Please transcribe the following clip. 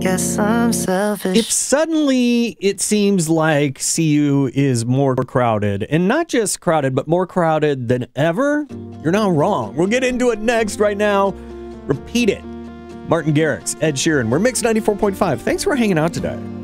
Guess I'm selfish. If suddenly it seems like CU is more crowded, and not just crowded, but more crowded than ever, you're not wrong. We'll get into it next. Right now, Repeat It. Martin Garrix, Ed Sheeran. We're Mix 94.5. Thanks for hanging out today.